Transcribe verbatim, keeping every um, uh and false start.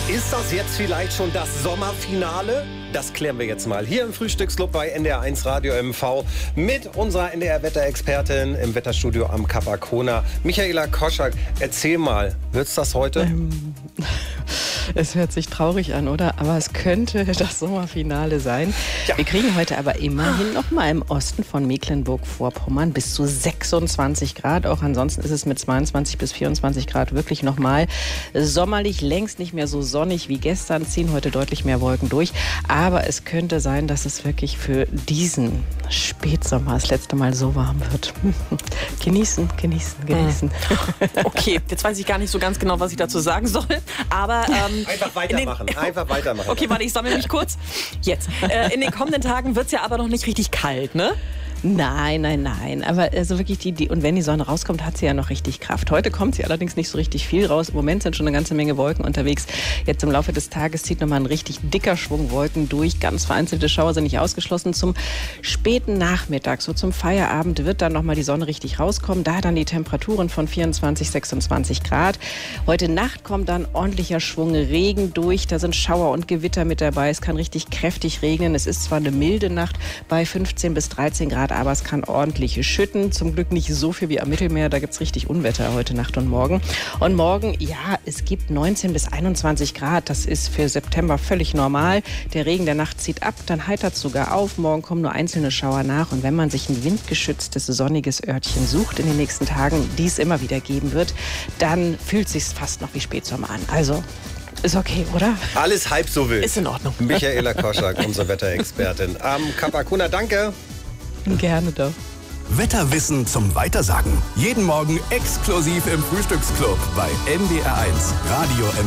Ist das jetzt vielleicht schon das Sommerfinale? Das klären wir jetzt mal hier im Frühstücksclub bei N D R eins Radio M V mit unserer N D R-Wetterexpertin im Wetterstudio am Kap Arkona, Michaela Koschak. Erzähl mal, wird's das heute? Ähm, es hört sich traurig an, oder? Aber es könnte das Sommerfinale sein. Ja. Wir kriegen heute aber immerhin noch mal im Osten von Mecklenburg-Vorpommern bis zu sechsundzwanzig Grad. Auch ansonsten ist es mit zweiundzwanzig bis vierundzwanzig Grad wirklich noch mal sommerlich, längst nicht mehr so sonnig wie gestern, ziehen heute deutlich mehr Wolken durch. Aber es könnte sein, dass es wirklich für diesen Spätsommer das letzte Mal so warm wird. Genießen, genießen, genießen. Okay, jetzt weiß ich gar nicht so ganz genau, was ich dazu sagen soll. Aber ähm, einfach weitermachen, den, einfach weitermachen. Okay, warte, ich sammle mich kurz. Jetzt. Äh, in den kommenden Tagen wird es ja aber noch nicht richtig kalt, ne? Nein, nein, nein. Aber also wirklich die, die, und wenn die Sonne rauskommt, hat sie ja noch richtig Kraft. Heute kommt sie allerdings nicht so richtig viel raus. Im Moment sind schon eine ganze Menge Wolken unterwegs. Jetzt im Laufe des Tages zieht nochmal ein richtig dicker Schwung Wolken durch. Ganz vereinzelte Schauer sind nicht ausgeschlossen. Zum späten Nachmittag, so zum Feierabend, wird dann nochmal die Sonne richtig rauskommen. Da dann die Temperaturen von vierundzwanzig, sechsundzwanzig Grad. Heute Nacht kommt dann ordentlicher Schwung Regen durch. Da sind Schauer und Gewitter mit dabei. Es kann richtig kräftig regnen. Es ist zwar eine milde Nacht bei fünfzehn bis dreizehn Grad, aber es kann ordentlich schütten. Zum Glück nicht so viel wie am Mittelmeer. Da gibt es richtig Unwetter heute Nacht und morgen. Und morgen, ja, es gibt neunzehn bis einundzwanzig Grad. Das ist für September völlig normal. Der Regen der Nacht zieht ab, dann heitert es sogar auf. Morgen kommen nur einzelne Schauer nach. Und wenn man sich ein windgeschütztes, sonniges Örtchen sucht in den nächsten Tagen, die es immer wieder geben wird, dann fühlt es sich fast noch wie Spätsommer an. Also ist okay, oder? Alles halb so wild. Ist in Ordnung. Michaela Koschak, unsere Wetterexpertin am Kap Arkona. Danke. Gerne doch. Wetterwissen zum Weitersagen. Jeden Morgen exklusiv im Frühstücksclub bei N D R eins Radio M V.